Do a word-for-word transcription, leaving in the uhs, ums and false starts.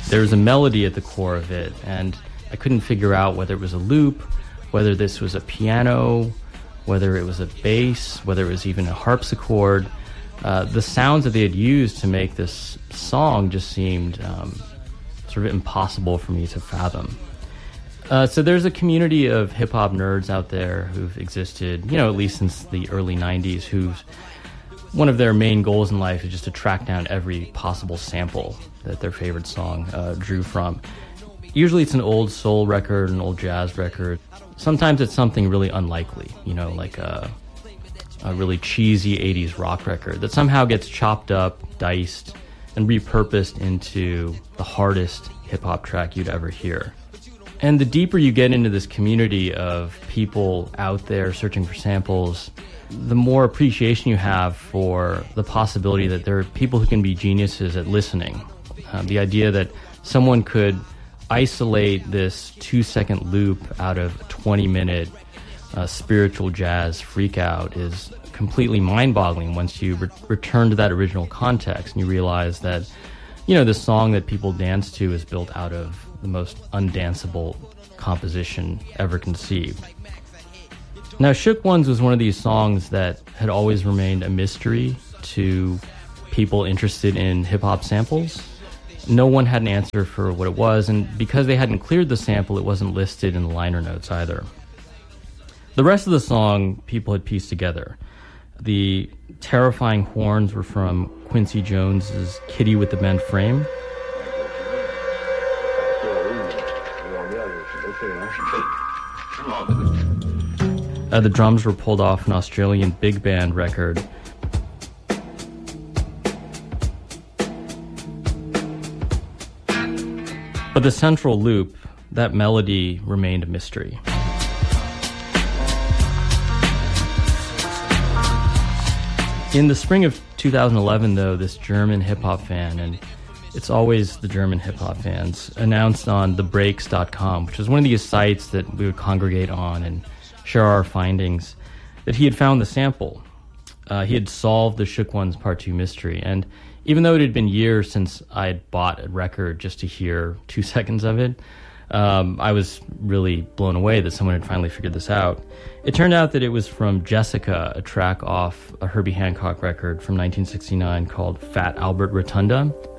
There was a melody at the core of it, and I couldn't figure out whether it was a loop, whether this was a piano, whether it was a bass, whether it was even a harpsichord. Uh, the sounds that they had used to make this song just seemed um, sort of impossible for me to fathom. Uh, so there's a community of hip-hop nerds out there who've existed, you know, at least since the early nineties, who've one of their main goals in life is just to track down every possible sample that their favorite song uh, drew from. Usually it's an old soul record, an old jazz record. Sometimes it's something really unlikely, you know, like a, a really cheesy eighties rock record that somehow gets chopped up, diced, and repurposed into the hardest hip-hop track you'd ever hear. And the deeper you get into this community of people out there searching for samples, the more appreciation you have for the possibility that there are people who can be geniuses at listening. Um, the idea that someone could isolate this two-second loop out of a twenty-minute uh, spiritual jazz freakout is completely mind-boggling once you re- return to that original context and you realize that, you know, the song that people dance to is built out of the most undanceable composition ever conceived. Now, Shook Ones was one of these songs that had always remained a mystery to people interested in hip-hop samples. No one had an answer for what it was, and because they hadn't cleared the sample, it wasn't listed in the liner notes either. The rest of the song, people had pieced together. The terrifying horns were from Quincy Jones's Kitty with the Bent Frame. Uh, the drums were pulled off an Australian big band record. But the central loop, that melody, remained a mystery. In the spring of two thousand eleven, though, this German hip-hop fan, and it's always the German hip-hop fans, announced on the breaks dot com, which is one of these sites that we would congregate on and share our findings, that he had found the sample. Uh, he had solved the Shook Ones Part two mystery, and even though it had been years since I had bought a record just to hear two seconds of it, um, I was really blown away that someone had finally figured this out. It turned out that it was from Jessica, a track off a Herbie Hancock record from nineteen sixty-nine called Fat Albert Rotunda.